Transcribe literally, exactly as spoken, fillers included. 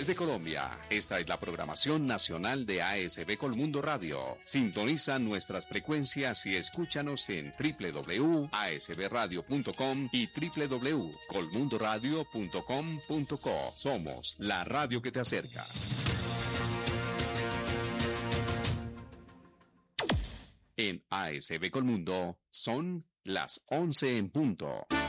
Desde Colombia, esta es la programación nacional de A S B Colmundo Radio. Sintoniza nuestras frecuencias y escúchanos en doble u doble u doble u punto a s b radio punto com y doble u doble u doble u punto colmundo radio punto com punto co. Somos la radio que te acerca. En A S B Colmundo son las once en punto.